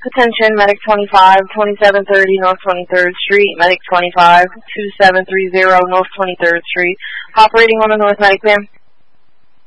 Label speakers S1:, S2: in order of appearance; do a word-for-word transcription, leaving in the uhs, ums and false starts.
S1: Attention, Medic twenty-five, twenty-seven thirty North twenty-third Street, Medic twenty-five, two seven three zero North twenty-third Street. Operating on the North Medic, ma'am.